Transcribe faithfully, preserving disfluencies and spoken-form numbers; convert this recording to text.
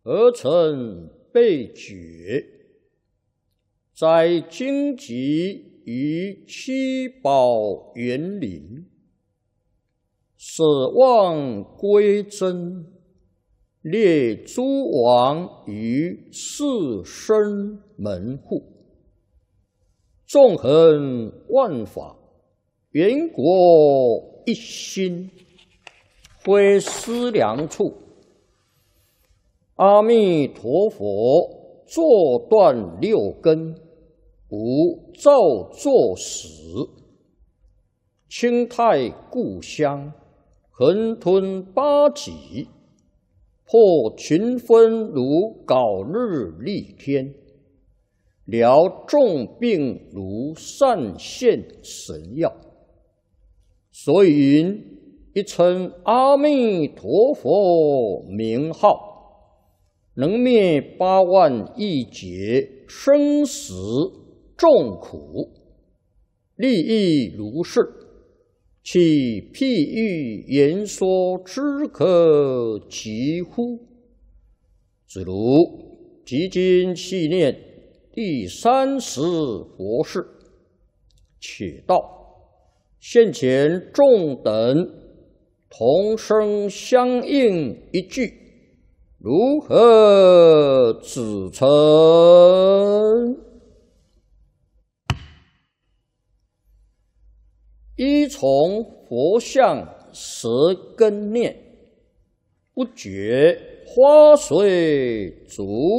而成被觉，在荆棘于七宝园林，舍望归真，列诸王于四生门户，纵横万法，缘国一心，非思量处。阿弥陀佛，坐断六根，无造作始，清泰故乡，恒吞八极，破群分如槁日丽天，疗众病如散现神药。所以云：一称阿弥陀佛名号，能灭八万亿劫生死众苦，利益如是，其譬喻言说之可及乎？子如即今细念第三十佛事，且道现前众等同声相应一句，如何指称？依从佛像舌根念，不觉花随足